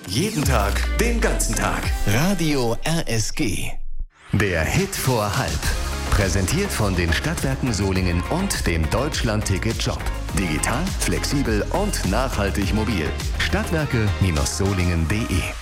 Jeden Tag, den ganzen Tag. Radio RSG. Der Hit vor halb. Präsentiert von den Stadtwerken Solingen und dem Deutschland-Ticket-Shop. Digital, flexibel und nachhaltig mobil. Stadtwerke-solingen.de